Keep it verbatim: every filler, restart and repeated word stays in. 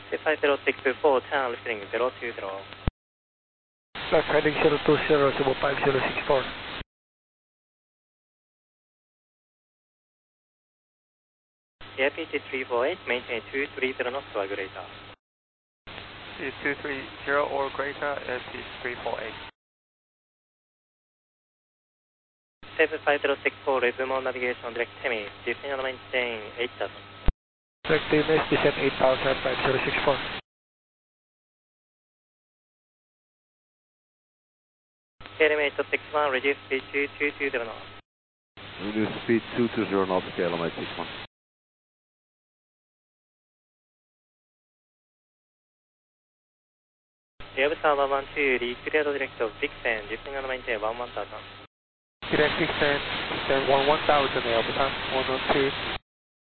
five zero six two four, turn listening zero two zero. Left heading zero two zero, Cebu five zero six four. A P T three four eight, maintain two three zero knots or greater. Is two three zero or greater, A P T three four eight. seven five zero six four, resume navigation direct Hemi, descend and maintain eight thousand. Direct T M S, descend eight thousand, five zero six four. K L M eight six one, reduce speed to two two zero knots. Reduce speed two two zero knots, K L M eight six one. Airbusan one one two, reclear direct of Vixen, descend and maintain one one thousand. Direct Vixen, descend one one thousand, Airbusan one one two.